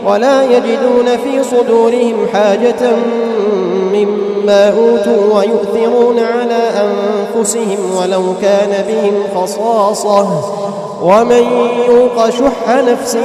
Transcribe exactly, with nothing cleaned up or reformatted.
ولا يجدون في صدورهم حاجة مما أوتوا ويؤثرون على أنفسهم ولو كان بهم خصاصة ومن يوق شح نفسه